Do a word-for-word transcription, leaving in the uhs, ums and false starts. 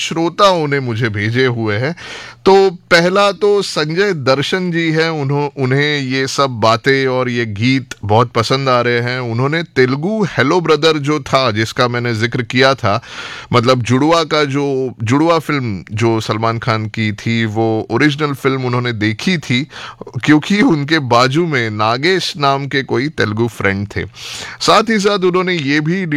श्रोताओं ने मुझे भेजे हुए हैं। तो पहला तो संजय दर्शन जी हैं, उन्हों उन्हें ये सब बातें और ये गीत बहुत पसंद आ रहे हैं। उन्होंने तेलुगु हेलो ब्रदर जो था, जिसका मैंने जिक्र किया था, मतलब जुड़वा का जो जुड़वा फिल्म जो सलमान खान की थी, वो ओरिजिनल फिल्म उन्होंने देखी थी क्योंकि उनके बाजू में नागेश नाम के कोई तेलुगु फ्रेंड थे। साथ ही साथ उन्होंने ये भी